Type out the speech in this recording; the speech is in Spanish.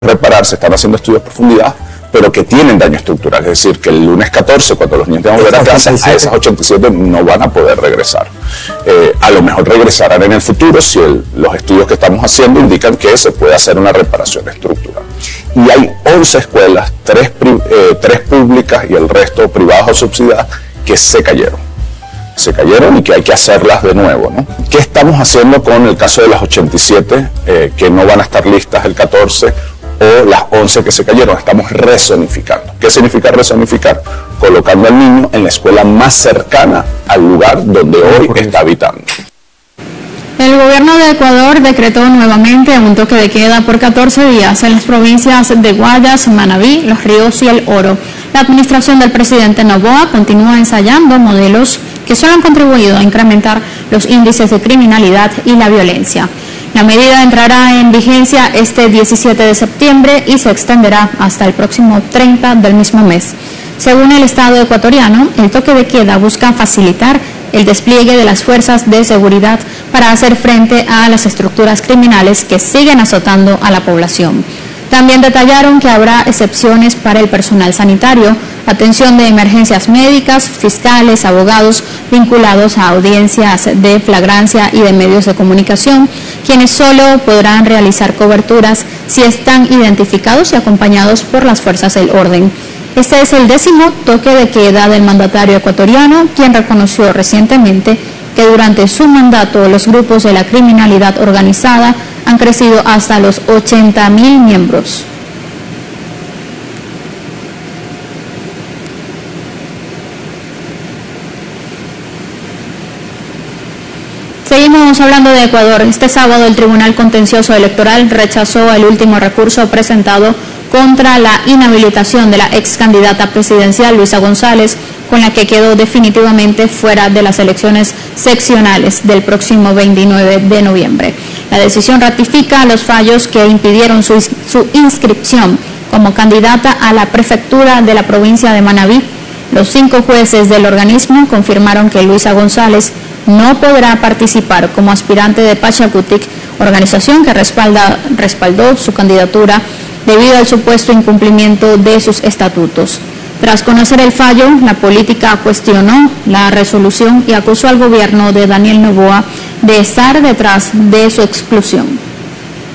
reparar, se están haciendo estudios de profundidad, pero que tienen daño estructural. Es decir, que el lunes 14, cuando los niños tengan que volver a casa, a esas 87 no van a poder regresar. A lo mejor regresarán en el futuro si los estudios que estamos haciendo indican que se puede hacer una reparación estructural. Y hay 11 escuelas, 3 públicas y el resto privadas o subsidiadas, que se cayeron y que hay que hacerlas de nuevo, ¿no? ¿Qué estamos haciendo con el caso de las 87 que no van a estar listas el 14 o las 11 que se cayeron? Estamos rezonificando. ¿Qué significa rezonificar? Colocando al niño en la escuela más cercana al lugar donde hoy está habitando. El gobierno de Ecuador decretó nuevamente un toque de queda por 14 días en las provincias de Guayas, Manabí, Los Ríos y El Oro. La administración del presidente Noboa continúa ensayando modelos que solo han contribuido a incrementar los índices de criminalidad y la violencia. La medida entrará en vigencia este 17 de septiembre y se extenderá hasta el próximo 30 del mismo mes. Según el Estado ecuatoriano, el toque de queda busca facilitar el despliegue de las fuerzas de seguridad para hacer frente a las estructuras criminales que siguen azotando a la población. También detallaron que habrá excepciones para el personal sanitario, atención de emergencias médicas, fiscales, abogados vinculados a audiencias de flagrancia y de medios de comunicación, quienes solo podrán realizar coberturas si están identificados y acompañados por las fuerzas del orden. Este es el 10º toque de queda del mandatario ecuatoriano, quien reconoció recientemente que durante su mandato los grupos de la criminalidad organizada han crecido hasta los 80.000 miembros. Seguimos hablando de Ecuador. Este sábado el Tribunal Contencioso Electoral rechazó el último recurso presentado contra la inhabilitación de la ex candidata presidencial Luisa González, con la que quedó definitivamente fuera de las elecciones seccionales del próximo 29 de noviembre. La decisión ratifica los fallos que impidieron su inscripción como candidata a la prefectura de la provincia de Manabí. Los 5 jueces del organismo confirmaron que Luisa González no podrá participar como aspirante de Pachakutik, organización que respaldó su candidatura debido al supuesto incumplimiento de sus estatutos. Tras conocer el fallo, la política cuestionó la resolución y acusó al gobierno de Daniel Noboa de estar detrás de su exclusión.